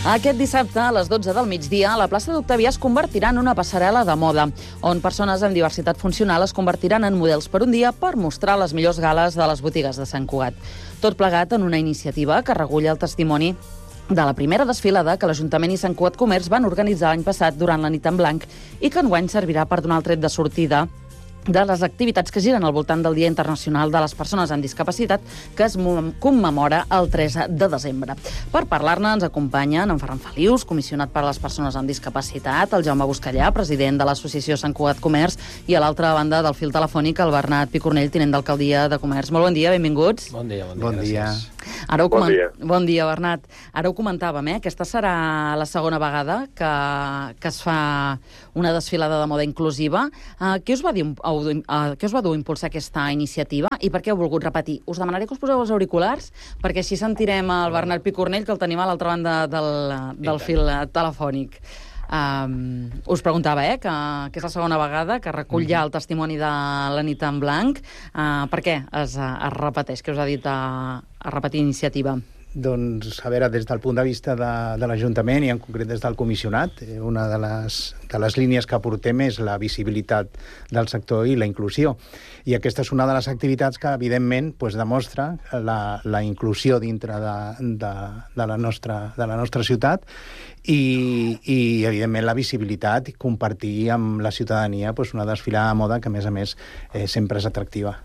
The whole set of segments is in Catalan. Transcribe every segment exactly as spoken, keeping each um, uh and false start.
Aquest dissabte, a les dotze del migdia, la plaça d'Octavià es convertirà en una passarel·la de moda, on persones amb diversitat funcional es convertiran en models per un dia per mostrar les millors gales de les botigues de Sant Cugat. Tot plegat en una iniciativa que recull el testimoni de la primera desfilada que l'Ajuntament i Sant Cugat Comerç van organitzar l'any passat durant la nit en blanc i que enguany servirà per donar el tret de sortida de les activitats que giren al voltant del Dia Internacional de les Persones amb Discapacitat, que es commemora el tres de desembre. Per parlar-ne ens acompanyen en Ferran Felius, comissionat per a les persones amb discapacitat, el Jaume Buscallà, president de l'Associació Sant Cugat Comerç, i a l'altra banda del fil telefònic el Bernat Picornell, tinent d'alcaldia de Comerç. Molt bon dia, benvinguts. Bon dia, bon dia. Bon dia. Ara ho bon, dia. bon dia, Bernat. Ara ho comentàvem, eh? Aquesta serà la segona vegada que, que es fa una desfilada de moda inclusiva. Uh, què us va dir, uh, què us va dur impulsar aquesta iniciativa i per què heu volgut repetir? Us demanaré que us poseu els auriculars perquè així sentirem el Bernat Picornell, que el tenim a l'altra banda del, del fil telefònic. Um, us preguntava, eh, que, que és la segona vegada que recull ja el testimoni de la nit en blanc. Uh, per què es, es repeteix? Què us ha dit a, a repetir iniciativa? Doncs, a veure, des del punt de vista de, de l'Ajuntament i en concret des del comissionat, una de les, de les línies que portem és la visibilitat del sector i la inclusió. I aquesta és una de les activitats que, evidentment, pues, demostra la, la inclusió dintre de, de, de, la nostra, de la nostra ciutat i, i, evidentment, la visibilitat i compartir amb la ciutadania pues, una desfilada de moda que, a més a més, eh, sempre és atractiva.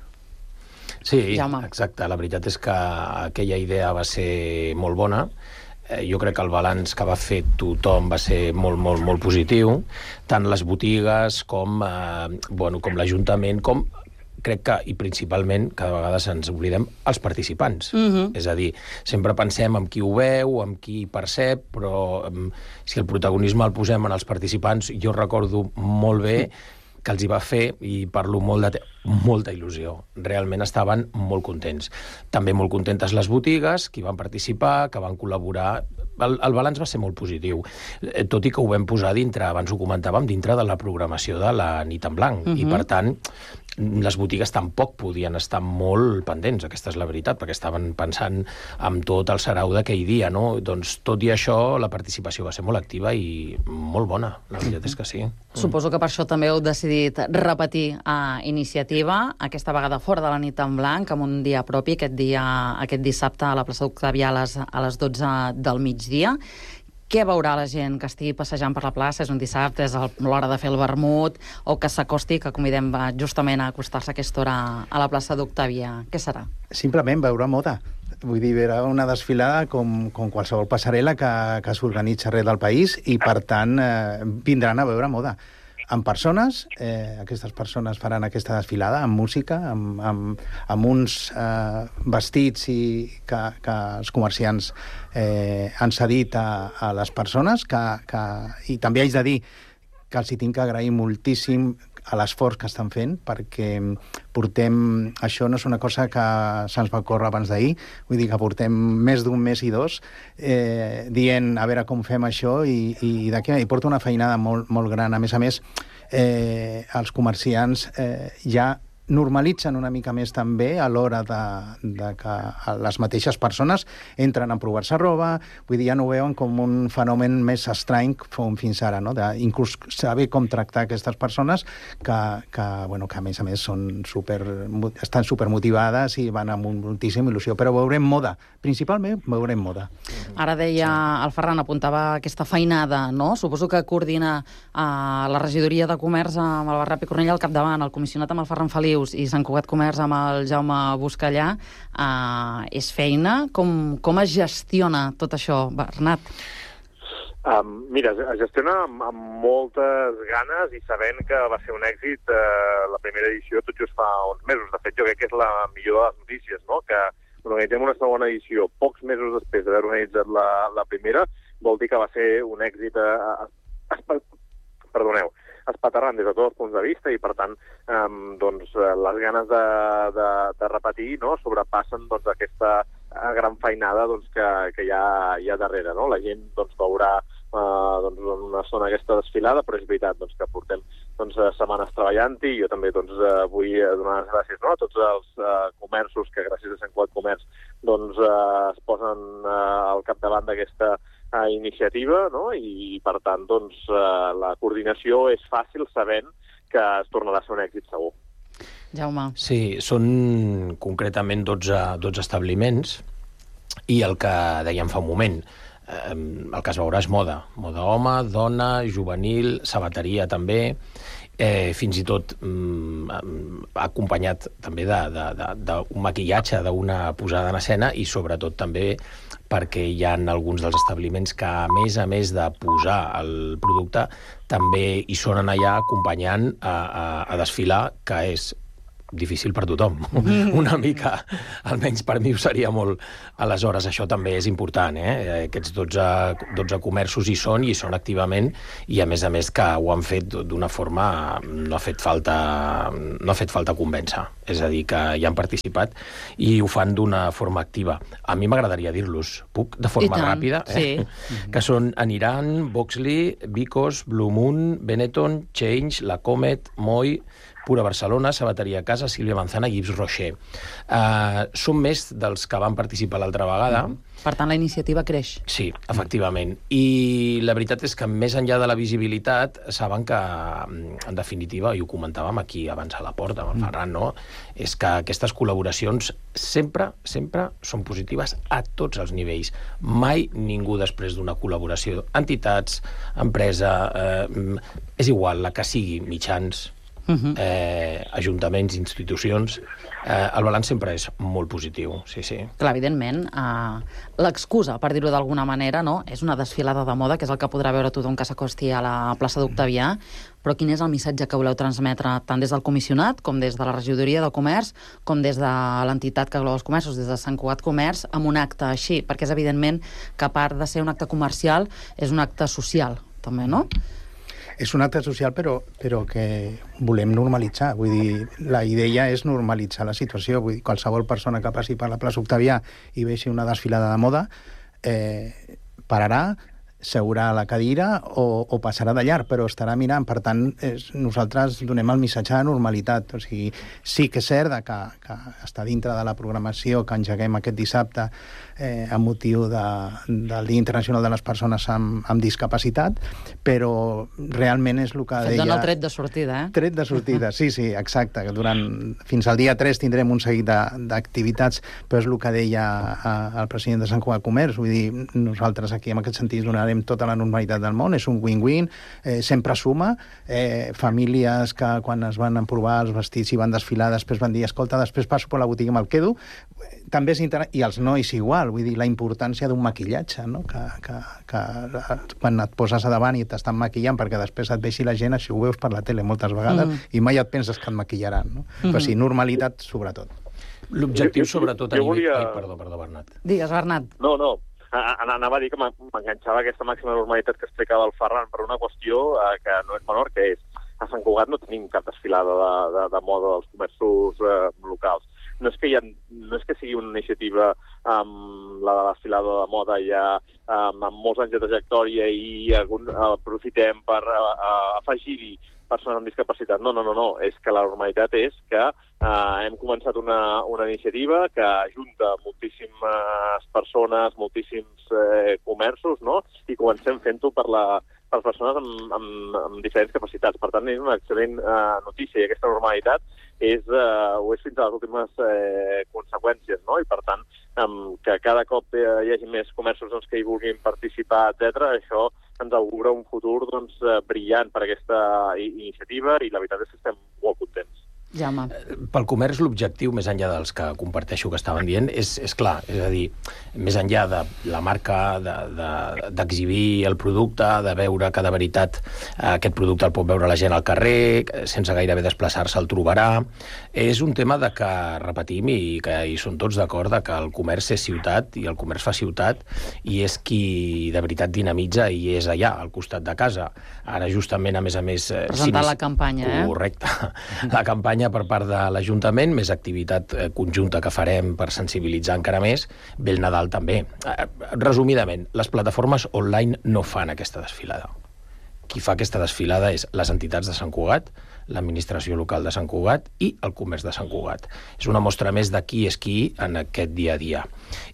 Sí, Jaume. exacte. La veritat és que aquella idea va ser molt bona. Eh, jo crec que el balanç que va fer tothom va ser molt, molt, molt positiu. Tant les botigues com, eh, bueno, com l'Ajuntament, com crec que, i principalment, cada vegada ens oblidem, els participants. Uh-huh. És a dir, sempre pensem en qui ho veu, en qui percep, però um, si el protagonisme el posem en els participants, jo recordo molt bé que els hi va fer, i parlo molt de molta il·lusió. Realment estaven molt contents. També molt contentes les botigues, que van participar, que van col·laborar. El, el balanç va ser molt positiu, tot i que ho vam posar dintre, abans ho comentàvem, dintre de la programació de la nit en blanc. Uh-huh. I, per tant, les botigues tampoc podien estar molt pendents, aquesta és la veritat, perquè estaven pensant en tot el sarau d'aquell dia, no? Doncs, tot i això, la participació va ser molt activa i molt bona. La veritat és que sí. Suposo que per això també heu decidit repetir a iniciativa, aquesta vegada fora de la nit en blanc, amb un dia propi, aquest dia, aquest dissabte a la plaça d'Octavià a les, a les dotze del migdia. Què veurà la gent que estigui passejant per la plaça? És un dissabte, és l'hora de fer el vermut, o que s'acosti, que convidem justament a acostar-se a aquesta hora a la plaça d'Octavià? Què serà? Simplement veure moda. Vull dir, veure una desfilada com, com qualsevol passarel·la que, que s'organitza arreu del país i, per tant, eh, vindran a veure moda. Amb persones, eh, aquestes persones faran aquesta desfilada amb música, amb, amb, amb uns eh, vestits i que, que els comerciants eh, han cedit a, a les persones, que, que, i també haig de dir que els hi tinc que agrair moltíssim a l'esforç que estan fent, perquè portem... Això no és una cosa que se'ns va córrer abans d'ahir, vull dir que portem més d'un mes i dos eh, dient a veure com fem això i, i d'aquí i porta una feinada molt, molt gran. A més a més, eh, els comerciants eh, ja normalitzen una mica més també a l'hora de, de que les mateixes persones entren a provar-se roba, vull dir, ja no ho veuen com un fenomen més estrany com fins ara, no? De, inclús saber com tractar aquestes persones que, que, bueno, que a més a més són super, estan supermotivades i van amb moltíssima il·lusió, però veurem moda, principalment veurem moda. Ara deia, el Ferran apuntava aquesta feinada, no? Suposo que coordina eh, la regidoria de comerç amb el Bernat Picornell al capdavant, el comissionat amb el Ferran Felius i Sant Cugat Comerç amb el Jaume Buscallà. Uh, és feina? Com, com es gestiona tot això, Bernat? Um, mira, es gestiona amb, amb moltes ganes i sabent que va ser un èxit uh, la primera edició tot just fa uns mesos. De fet, jo crec que és la millor de les notícies, no? Que organitzem una segona edició pocs mesos després d'haver organitzat la, la primera, vol dir que va ser un èxit uh, uh, perdoneu, espaterrant des de tots els punts de vista i, per tant, eh, doncs, les ganes de, de, de repetir, no?, sobrepassen doncs, aquesta gran feinada doncs, que, que hi, ha, hi ha darrere. No? La gent doncs, veurà eh, doncs, una zona aquesta desfilada, però és veritat doncs, que portem doncs, setmanes treballant-hi i jo també doncs, vull donar les gràcies, no?, a tots els eh, comerços que gràcies a Sant Cugat Comerç doncs, eh, es posen eh, al capdavant d'aquesta uh, iniciativa, no? I, per tant, doncs, uh, la coordinació és fàcil sabent que es tornarà a ser un èxit segur. Jaume. Sí, són concretament dotze, dotze establiments i el que dèiem fa un moment, eh, el que es veurà és moda. Moda home, dona, juvenil, sabateria també, eh, fins i tot mm, acompanyat també d'un maquillatge, d'una posada en escena i sobretot també perquè hi ha alguns dels establiments que, a més a més de posar el producte, també hi són allà acompanyant a, a, a desfilar, que és difícil per tothom. Una mica, almenys per mi ho seria molt. Aleshores, això també és important, eh? Aquests dotze, dotze comerços hi són, i hi són activament, i a més a més que ho han fet d'una forma... No ha fet falta, no ha fet falta convèncer. És a dir, que hi han participat i ho fan d'una forma activa. A mi m'agradaria dir-los, puc? De forma ràpida, eh? Sí. Que són Aniran, Boxley, Vicos, Blue Moon, Benetton, Change, La Comet, Moi, Pura Barcelona, Sabateria Casa, Sílvia Manzana i Yves Rocher. Uh, són més dels que van participar l'altra vegada. Mm-hmm. Per tant, la iniciativa creix. Sí, efectivament. I la veritat és que més enllà de la visibilitat, saben que, en definitiva, i ho comentàvem aquí abans a la porta, amb el Ferran, no? És que aquestes col·laboracions sempre, sempre són positives a tots els nivells. Mai ningú després d'una col·laboració, entitats, empresa, eh, és igual, la que sigui, mitjans, Uh-huh. eh, ajuntaments, institucions, eh, el balanç sempre és molt positiu, sí, sí. Clar, evidentment, eh, l'excusa, per dir-ho d'alguna manera, no? És una desfilada de moda, que és el que podrà veure tothom que s'acosti a la plaça d'Octavià, però quin és el missatge que voleu transmetre tant des del comissionat, com des de la regidoria de comerç, com des de l'entitat que engloba els comerços, des de Sant Cugat Comerç, amb un acte així? Perquè és evidentment que, a part de ser un acte comercial, és un acte social, també, no? És un acte social, però, però que volem normalitzar. Vull dir, la idea és normalitzar la situació. Vull dir, qualsevol persona que passi per la plaça Octavià i vegi una desfilada de moda eh, pararà, seurà a la cadira o, o passarà de llarg, però estarà mirant. Per tant, és, nosaltres donem el missatge de normalitat. O sigui, sí que és cert que, que està dintre de la programació que engeguem aquest dissabte eh, amb motiu de, del Dia Internacional de les Persones amb, amb Discapacitat, però realment és el que deia... Et dona el tret de sortida, eh? Tret de sortida, sí, sí, exacte. Que durant, fins al dia tres tindrem un seguit d'activitats, però és el que deia a, el president de Sant Cugat Comerç. Vull dir, nosaltres aquí, en aquest sentit, donarem tota la normalitat del món. És un win-win, eh, sempre suma. Eh, famílies que, quan es van provar els vestits i van desfilar, després van dir, escolta, després passo per la botiga i me'l quedo. També és interessant. I els nois igual. Vull dir, la importància d'un maquillatge, no? Que, que, que quan et poses a davant i t'estan maquillant perquè després et vegi la gent, això ho veus per la tele moltes vegades, mm. i mai et penses que et maquillaran, no? Mm-hmm. Però sí, normalitat sobretot. L'objectiu sobretot... Jo, jo, jo volia... Ai, perdó, perdó, Bernat. Digues, Bernat. No, no, anava a dir que m'enganxava aquesta màxima normalitat que explicava el Ferran per una qüestió eh, que no és menor, que és a Sant Cugat no tenim cap desfilada de, de, de moda dels comerços eh, locals. No és que, hi ha, no és que sigui una iniciativa amb la de la desfilada de moda ja amb, amb molts anys de trajectòria i algun, uh, aprofitem per uh, uh, afegir-hi persones amb discapacitat. No, no, no, no. És que la normalitat és que uh, hem començat una, una iniciativa que ajunta moltíssimes persones, moltíssims eh, comerços, no? I comencem fent-ho per la per persones amb, amb, amb diferents capacitats. Per tant, és una excel·lent uh, notícia, i aquesta normalitat és, uh, ho és fins a les últimes eh, conseqüències, no? I per tant, um, que cada cop eh, hi hagi més comerços doncs, que hi vulguin participar, etcètera, això ens augura un futur doncs, uh, brillant per aquesta iniciativa, i la veritat és que estem molt contents. Jaume. Pel comerç, l'objectiu, més enllà dels que comparteixo que estaven dient, és, és clar, és a dir, més enllà de la marca, d'exhibir de, de, el producte, de veure que de veritat eh, aquest producte el pot veure la gent al carrer, sense gairebé desplaçar-se el trobarà, és un tema de que, repetim, i que hi són tots d'acord, que el comerç és ciutat, i el comerç fa ciutat, i és qui de veritat dinamitza i és allà, al costat de casa. Ara, justament, a més a més... Presentar si la campanya, eh? Correcte. La campanya per part de l'Ajuntament, més activitat conjunta que farem per sensibilitzar encara més, ve el Nadal també. Resumidament, les plataformes online no fan aquesta desfilada. qui fa aquesta desfilada és les entitats de Sant Cugat, l'administració local de Sant Cugat i el comerç de Sant Cugat. És una mostra més de qui és qui en aquest dia a dia.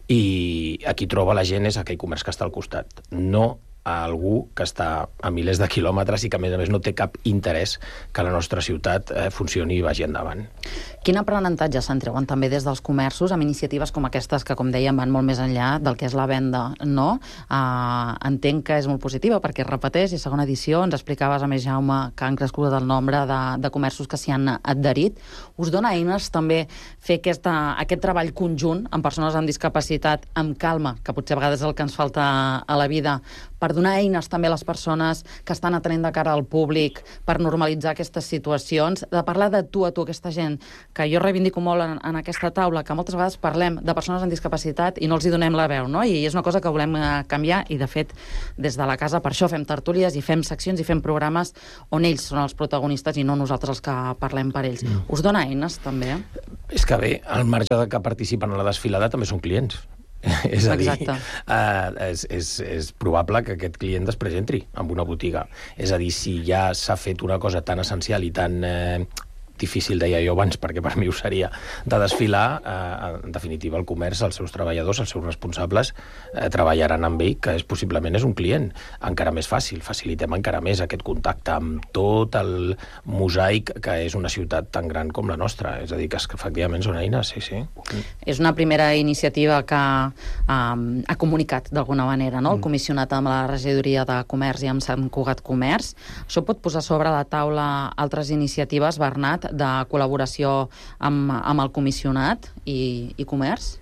I a qui troba la gent és aquell comerç que està al costat, no a algú que està a milers de quilòmetres i que, a més a més, no té cap interès que la nostra ciutat eh, funcioni i vagi endavant. Quin aprenentatge se'n treuen també des dels comerços amb iniciatives com aquestes que, com dèiem, van molt més enllà del que és la venda, no? Uh, entenc que és molt positiva perquè es repeteix i segona edició ens explicaves, a més, Jaume, que han crescut el nombre de, de comerços que s'hi han adherit. Us dona eines també fer aquesta, aquest treball conjunt amb persones amb discapacitat, amb calma, que potser a vegades és el que ens falta a la vida, per donar eines també a les persones que estan atenent de cara al públic, per normalitzar aquestes situacions, de parlar de tu a tu, aquesta gent, que jo reivindico molt en, en aquesta taula, que moltes vegades parlem de persones amb discapacitat i no els hi donem la veu, no? I és una cosa que volem eh, canviar i, de fet, des de la casa per això fem tertúlies i fem seccions i fem programes on ells són els protagonistes i no nosaltres els que parlem per ells. Mm. Us dona eines, també? És que bé, al marge de que participen a la desfilada també són clients. És a dir, uh, és, és, és probable que aquest client després entri en una botiga. És a dir, si ja s'ha fet una cosa tan essencial i tan eh, difícil, deia jo abans, perquè per mi ho seria, de desfilar, eh, en definitiva, el comerç, els seus treballadors, els seus responsables, eh, treballaran amb ell, que és, possiblement és un client. Encara més fàcil, facilitem encara més aquest contacte amb tot el mosaic que és una ciutat tan gran com la nostra. És a dir, que efectivament són eines, sí, sí. És una primera iniciativa que um, ha comunicat d'alguna manera, no? El comissionat amb la regidoria de Comerç i amb Sant Cugat Comerç. Això pot posar sobre la taula altres iniciatives, Bernat, de col·laboració amb, amb el comissionat i, i comerç?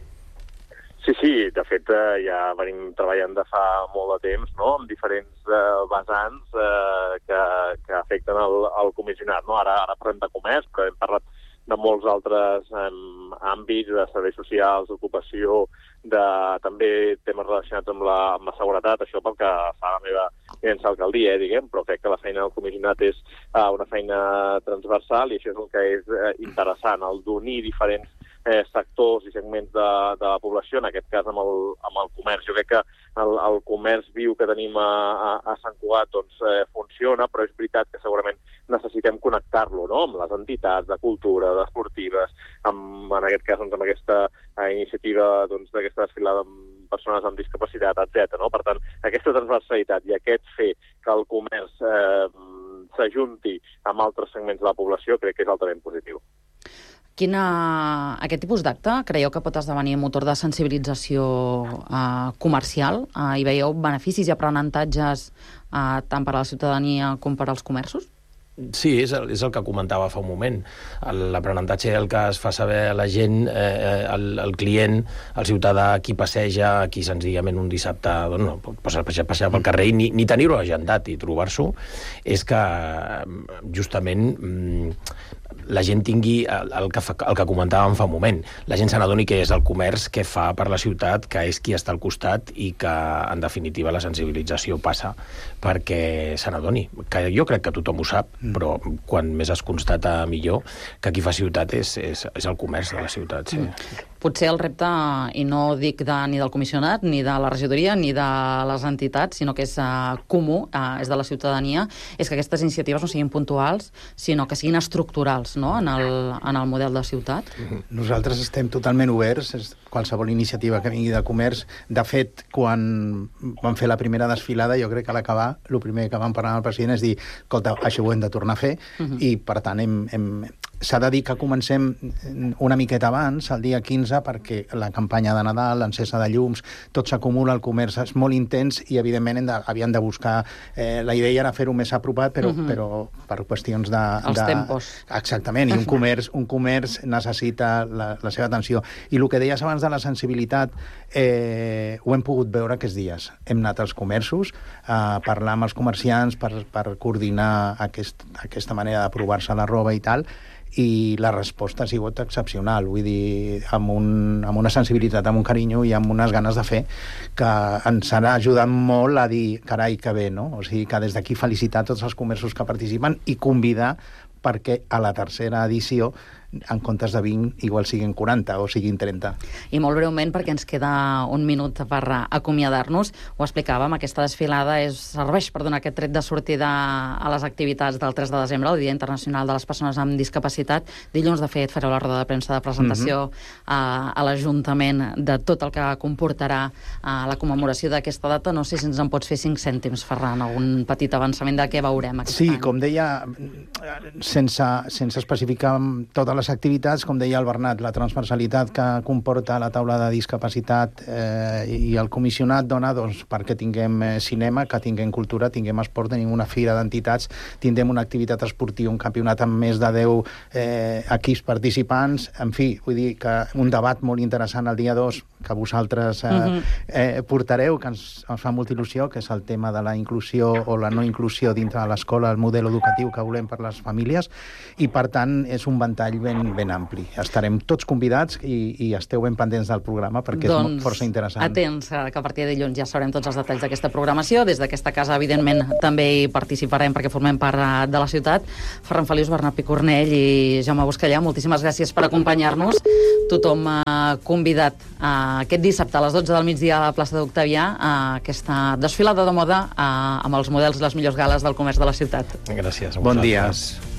Sí, sí, de fet eh, ja venim treballant de fa molt de temps, no?, amb diferents eh, vessants eh, que, que afecten el, el comissionat, no? Ara, ara parlem de comerç, però hem parlat de molts altres eh, àmbits, de serveis socials, d'ocupació, de també temes relacionats amb la, amb la seguretat, això pel que fa a la meva vivència a l'alcaldia, eh, diguem, però crec que la feina del comissionat és eh, una feina transversal i això és el que és eh, interessant, el d'unir diferents eh, sectors i segments de, de la població, en aquest cas amb el, amb el comerç. Jo crec que el, el comerç viu que tenim a, a, a Sant Cugat doncs, eh, funciona, però és veritat que segurament necessitem connectar-lo, no?, amb les entitats de cultura, d'esportives, amb, en aquest cas doncs, amb aquesta eh, iniciativa doncs, d'aquesta desfilada amb persones amb discapacitat, etcètera. No? Per tant, aquesta transversalitat i aquest fer que el comerç eh, s'ajunti amb altres segments de la població crec que és altament positiu. Quina, aquest tipus d'acte creieu que pot esdevenir motor de sensibilització eh, comercial? Eh, hi veieu beneficis i aprenentatges eh, tant per a la ciutadania com per als comerços? Sí, és el, és el que comentava fa un moment. L'aprenentatge el que es fa saber a la gent, eh, el, el client, el ciutadà, qui passeja, qui senzillament un dissabte doncs no, pot passejar, passejar pel carrer i ni, ni tenir-ho agendat i trobar-s'ho, és que justament la gent tingui el, el, que fa, el que comentàvem fa un moment. La gent se n'adoni que és el comerç que fa per la ciutat, que és qui està al costat i que, en definitiva, la sensibilització passa perquè se n'adoni. Que jo crec que tothom ho sap, però quan més es constata millor, que qui fa ciutat és, és, és el comerç de la ciutat. Sí. Mm. Potser el repte, i no dic de, ni del comissionat, ni de la regidoria, ni de les entitats, sinó que és uh, comú, uh, és de la ciutadania, és que aquestes iniciatives no siguin puntuals, sinó que siguin estructurals, no?, en el, en el model de ciutat. Nosaltres estem totalment oberts, és qualsevol iniciativa que vingui de comerç. De fet, quan vam fer la primera desfilada, jo crec que a l'acabar, el primer que vam parlar amb el president és dir, escolta, això ho hem de tornar a fer, uh -huh. i per tant hem, hem, s'ha de dir que comencem una miqueta abans, el dia quinze, perquè la campanya de Nadal, l'encesa de llums, tot s'acumula, el comerç és molt intens i, evidentment, hem de, havien de buscar... Eh, la idea era fer-ho més apropat, però, uh -huh. però per qüestions de... Els de... tempos. Exactament, i un comerç, un comerç necessita la, la seva atenció. I el que deies abans de la sensibilitat, eh, ho hem pogut veure aquests dies. Hem anat als comerços a parlar amb els comerciants per, per coordinar aquest, aquesta manera de provar-se la roba i tal, i la resposta ha sigut excepcional, vull dir, amb, un, amb una sensibilitat, amb un carinyo i amb unes ganes de fer que ens han ajudat molt a dir, carai, que bé, no? O sigui, que des d'aquí felicitar tots els comerços que participen i convidar perquè a la tercera edició en comptes de vint, igual siguin quaranta o siguin trenta. I molt breument, perquè ens queda un minut per acomiadar-nos, ho explicàvem, aquesta desfilada és, serveix per donar aquest tret de sortida a les activitats del tres de desembre, el Dia Internacional de les Persones amb Discapacitat. Dilluns, de fet, fareu la roda de premsa de presentació mm-hmm. a, a l'Ajuntament de tot el que comportarà a la commemoració d'aquesta data. No sé si ens en pots fer cinc cèntims, Ferran, algun petit avançament de què veurem aquest sí, any. Sí, com deia, sense, sense especificar totes les activitats, com deia el Bernat, la transversalitat que comporta la taula de discapacitat eh, i el comissionat dona doncs, perquè tinguem eh, cinema, que tinguem cultura, tinguem esport, tenim una fira d'entitats, tindrem una activitat esportiva, un campionat amb més de deu eh, equips participants, en fi, vull dir que un debat molt interessant el dia dos, que vosaltres eh, mm-hmm. eh, portareu, que ens, ens fa molta il·lusió, que és el tema de la inclusió o la no inclusió dintre de l'escola, el model educatiu que volem per les famílies, i per tant és un ventall ben, ben ampli. Estarem tots convidats i, i esteu ben pendents del programa perquè doncs, és molt, força interessant. Atents, que a partir de dilluns ja sabrem tots els detalls d'aquesta programació. Des d'aquesta casa, evidentment, també hi participarem perquè formem part de la ciutat. Ferran Felius, Bernat Picornell i Jaume Buscallà, moltíssimes gràcies per acompanyar-nos. Tothom ha convidat a aquest dissabte a les dotze del migdia a la plaça d'Octavià a aquesta desfilada de moda a, amb els models de les millors gales del comerç de la ciutat. Gràcies. Bon dia.